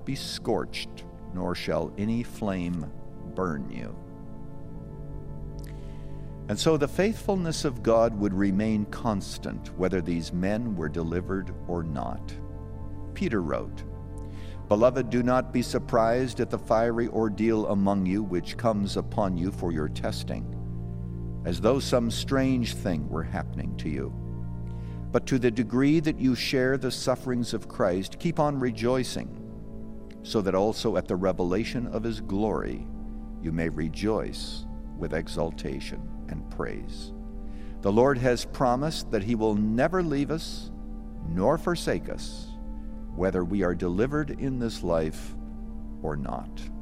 be scorched, nor shall any flame burn you. And so the faithfulness of God would remain constant, whether these men were delivered or not. Peter wrote, "Beloved, do not be surprised at the fiery ordeal among you which comes upon you for your testing, as though some strange thing were happening to you. But to the degree that you share the sufferings of Christ, keep on rejoicing, so that also at the revelation of his glory you may rejoice with exultation and praise. The Lord has promised that he will never leave us nor forsake us, whether we are delivered in this life or not."